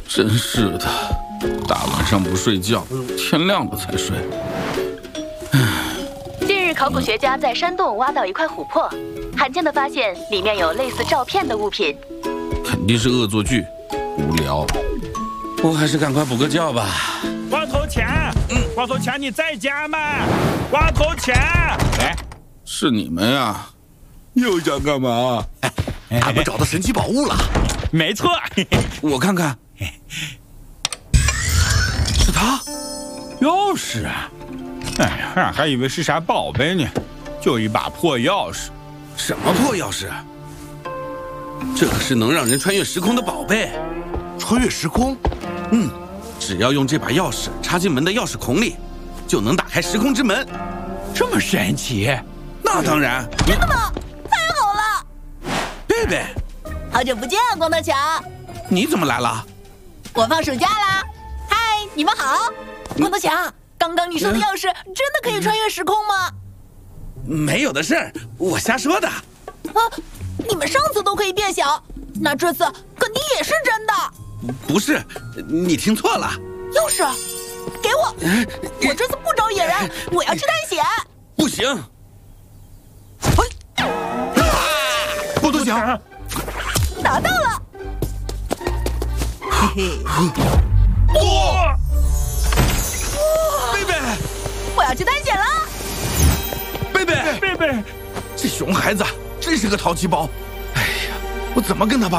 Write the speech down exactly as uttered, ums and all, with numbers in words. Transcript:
真是的，大晚上不睡觉，天亮了才睡。 近日，考古学家在山洞挖到一块琥珀，罕见的发现里面有类似照片的物品， 肯定是恶作剧，无聊。我还是赶快补个觉吧。 光头强，嗯，光头强，你在家吗？光头强，哎， 是你们呀？又想干嘛？ 他们找到神奇宝物了。 没错， 我看看， 是他，钥匙啊！哎呀，还以为是啥宝贝呢，就一把破钥匙。 什么破钥匙？这可是能让人穿越时空的宝贝。 穿越时空？ 嗯，只要用这把钥匙插进门的钥匙孔里，就能打开时空之门。 这么神奇？ 那当然。 真的吗？太好了！ 贝贝， 好久不见，光头强。 你怎么来了？ 我放暑假啦！嗨，你们好。光头强，刚刚你说的钥匙真的可以穿越时空吗？ 没有的事儿，我瞎说的。 啊，你们上次都可以变小，那这次肯定也是真的。 不是，你听错了。 钥匙，给我！我这次不找野人，我要去探险。 不行。 哎，光头强， 拿到了。嘿嘿。 哇！ 贝贝， 我要去探险了。 贝贝， 贝贝， 这熊孩子真是个淘气包。哎呀，我怎么跟他爸